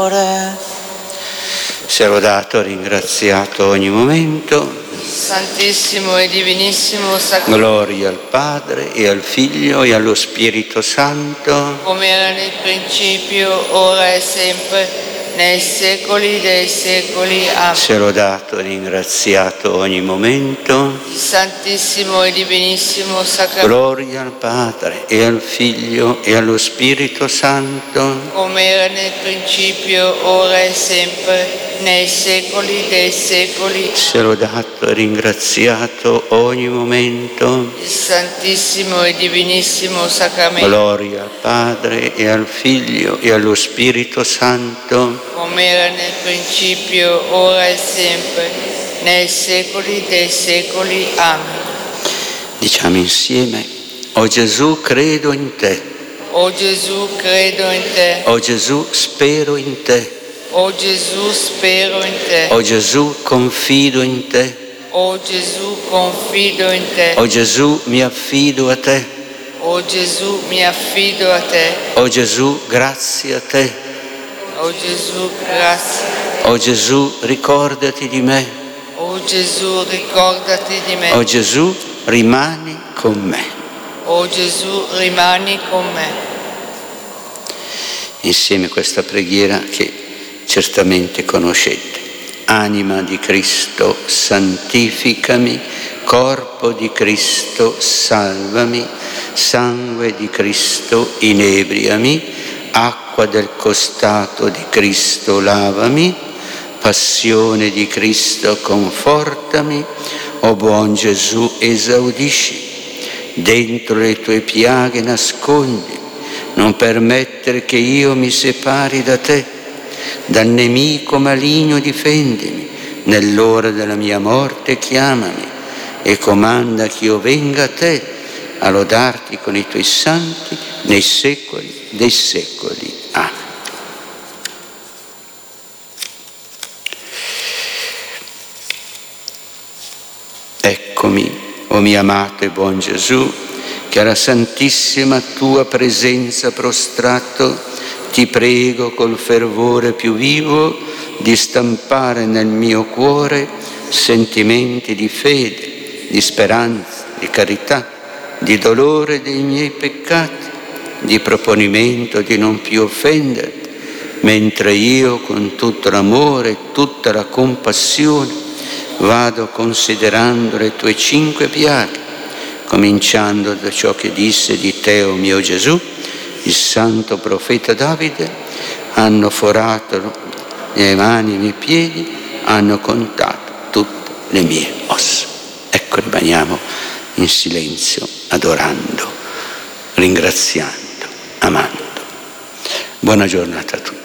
Sia lodato, ringraziato ogni momento. Santissimo e divinissimo sacramento. Gloria al Padre e al Figlio e allo Spirito Santo. Come era nel principio, ora e sempre, nei secoli dei secoli. Amen. Sia lodato, ringraziato ogni momento. Santissimo e divinissimo sacramento. Gloria al Padre e al Figlio e allo Spirito Santo. Come era nel principio, ora e sempre, nei secoli dei secoli. Sia lodato e ringraziato ogni momento. Il Santissimo e divinissimo sacramento. Gloria al Padre e al Figlio e allo Spirito Santo. Come era nel principio, ora e sempre, nei secoli dei secoli. Amen. Diciamo insieme: o Gesù, credo in te. O Gesù, credo in te. O Gesù, spero in te. O Gesù, spero in te. O Gesù, confido in te. O Gesù, confido in te. O Gesù, mi affido a te. O Gesù, mi affido a te. O Gesù, grazie a te. O Gesù, grazie. O Gesù, ricordati di me. O Gesù, ricordati di me. O Gesù, rimani con me. O Gesù, rimani con me. Insieme questa preghiera che certamente conoscete. Anima di Cristo, santificami. Corpo di Cristo, salvami. Sangue di Cristo, inebriami. Acqua del costato di Cristo, lavami. Passione di Cristo, confortami. O buon Gesù, esaudisci. Dentro le tue piaghe nascondi. Non permettere che io mi separi da te. Dal nemico maligno difendimi. Nell'ora della mia morte chiamami e comanda che io venga a te a lodarti con i tuoi santi nei secoli dei secoli. Amen. Eccomi, o mio amato e buon Gesù, che alla santissima tua presenza prostrato ti prego col fervore più vivo di stampare nel mio cuore sentimenti di fede, di speranza, di carità, di dolore dei miei peccati, di proponimento di non più offenderti, mentre io con tutto l'amore e tutta la compassione vado considerando le tue 5 piaghe, cominciando da ciò che disse di te, o mio Gesù, il santo profeta Davide: hanno forato le mie mani e i miei piedi, hanno contato tutte le mie ossa. Ecco, rimaniamo in silenzio, adorando, ringraziando, amando. Buona giornata a tutti.